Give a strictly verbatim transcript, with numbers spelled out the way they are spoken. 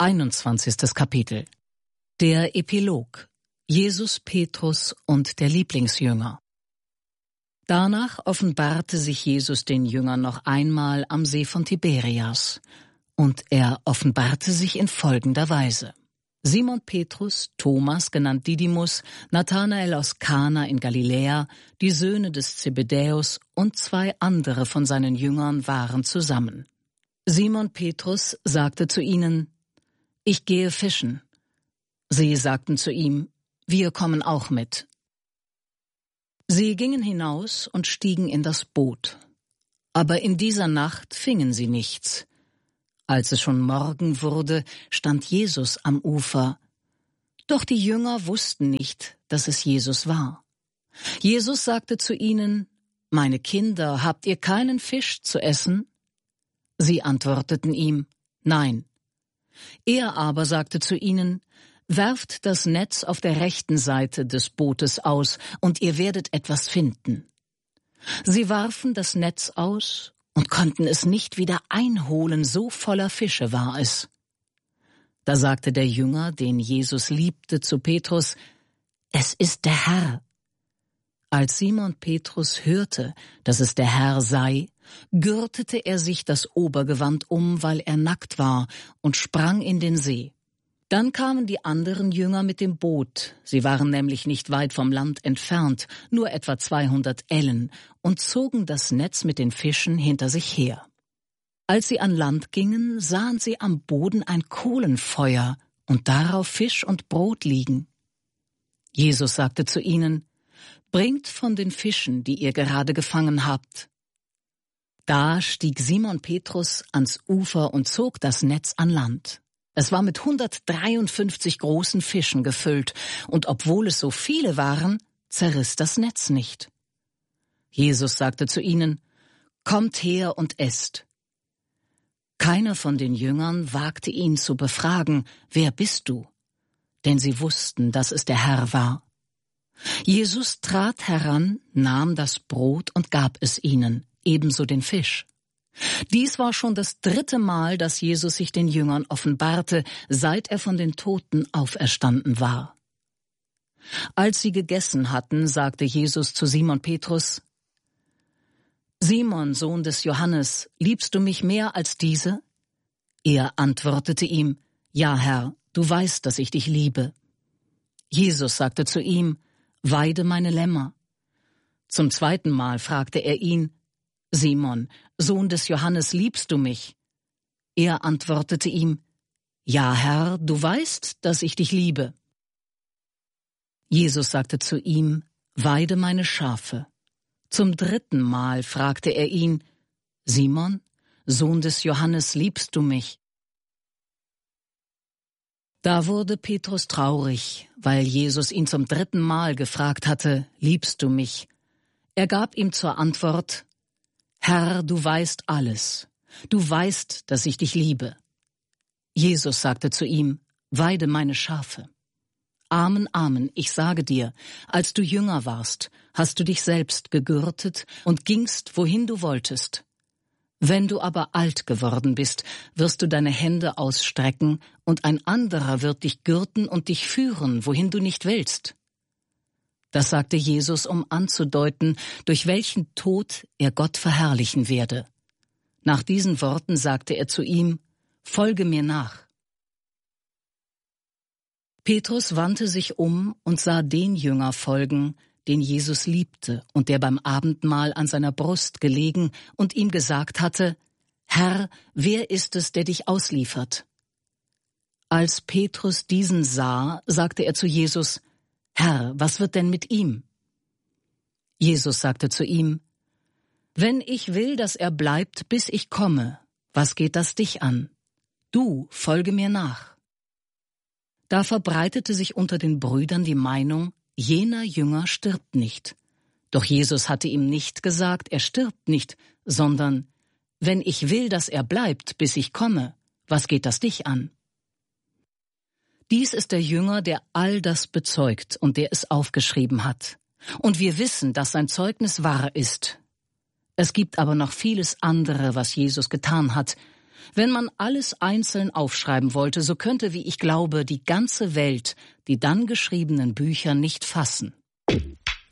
einundzwanzigstes Kapitel. Der Epilog. Jesus, Petrus und der Lieblingsjünger. Danach offenbarte sich Jesus den Jüngern noch einmal am See von Tiberias. Und er offenbarte sich in folgender Weise. Simon Petrus, Thomas, genannt Didymus, Nathanael aus Kana in Galiläa, die Söhne des Zebedäus und zwei andere von seinen Jüngern waren zusammen. Simon Petrus sagte zu ihnen: »Ich gehe fischen.« Sie sagten zu ihm: »Wir kommen auch mit.« Sie gingen hinaus und stiegen in das Boot. Aber in dieser Nacht fingen sie nichts. Als es schon Morgen wurde, stand Jesus am Ufer. Doch die Jünger wussten nicht, dass es Jesus war. Jesus sagte zu ihnen: »Meine Kinder, habt ihr keinen Fisch zu essen?« Sie antworteten ihm: »Nein.« Er aber sagte zu ihnen: »Werft das Netz auf der rechten Seite des Bootes aus, und ihr werdet etwas finden.« Sie warfen das Netz aus und konnten es nicht wieder einholen, so voller Fische war es. Da sagte der Jünger, den Jesus liebte, zu Petrus: »Es ist der Herr.« Als Simon Petrus hörte, dass es der Herr sei, gürtete er sich das Obergewand um, weil er nackt war, und sprang in den See. Dann kamen die anderen Jünger mit dem Boot, sie waren nämlich nicht weit vom Land entfernt, nur etwa zweihundert Ellen, und zogen das Netz mit den Fischen hinter sich her. Als sie an Land gingen, sahen sie am Boden ein Kohlenfeuer und darauf Fisch und Brot liegen. Jesus sagte zu ihnen: »Bringt von den Fischen, die ihr gerade gefangen habt.« Da stieg Simon Petrus ans Ufer und zog das Netz an Land. Es war mit hundertdreiundfünfzig großen Fischen gefüllt, und obwohl es so viele waren, zerriss das Netz nicht. Jesus sagte zu ihnen: »Kommt her und esst.« Keiner von den Jüngern wagte ihn zu befragen: »Wer bist du?« Denn sie wussten, dass es der Herr war. Jesus trat heran, nahm das Brot und gab es ihnen, ebenso den Fisch. Dies war schon das dritte Mal, dass Jesus sich den Jüngern offenbarte, seit er von den Toten auferstanden war. Als sie gegessen hatten, sagte Jesus zu Simon Petrus: »Simon, Sohn des Johannes, liebst du mich mehr als diese?« Er antwortete ihm: »Ja, Herr, du weißt, dass ich dich liebe.« Jesus sagte zu ihm: »Weide meine Lämmer.« Zum zweiten Mal fragte er ihn: »Simon, Sohn des Johannes, liebst du mich?« Er antwortete ihm: »Ja, Herr, du weißt, dass ich dich liebe.« Jesus sagte zu ihm: »Weide meine Schafe.« Zum dritten Mal fragte er ihn: »Simon, Sohn des Johannes, liebst du mich?« Da wurde Petrus traurig, weil Jesus ihn zum dritten Mal gefragt hatte: »Liebst du mich?« Er gab ihm zur Antwort: »Herr, du weißt alles. Du weißt, dass ich dich liebe.« Jesus sagte zu ihm: »Weide meine Schafe.« »Amen, Amen, ich sage dir, als du jünger warst, hast du dich selbst gegürtet und gingst, wohin du wolltest. Wenn du aber alt geworden bist, wirst du deine Hände ausstrecken, und ein anderer wird dich gürten und dich führen, wohin du nicht willst.« Das sagte Jesus, um anzudeuten, durch welchen Tod er Gott verherrlichen werde. Nach diesen Worten sagte er zu ihm: »Folge mir nach.« Petrus wandte sich um und sah den Jünger folgen, den Jesus liebte und der beim Abendmahl an seiner Brust gelegen und ihm gesagt hatte: »Herr, wer ist es, der dich ausliefert?« Als Petrus diesen sah, sagte er zu Jesus: »Herr, was wird denn mit ihm?« Jesus sagte zu ihm: »Wenn ich will, dass er bleibt, bis ich komme, was geht das dich an? Du, folge mir nach.« Da verbreitete sich unter den Brüdern die Meinung, jener Jünger stirbt nicht. Doch Jesus hatte ihm nicht gesagt, er stirbt nicht, sondern: »Wenn ich will, dass er bleibt, bis ich komme, was geht das dich an?« Dies ist der Jünger, der all das bezeugt und der es aufgeschrieben hat. Und wir wissen, dass sein Zeugnis wahr ist. Es gibt aber noch vieles andere, was Jesus getan hat. Wenn man alles einzeln aufschreiben wollte, so könnte, wie ich glaube, die ganze Welt die dann geschriebenen Bücher nicht fassen.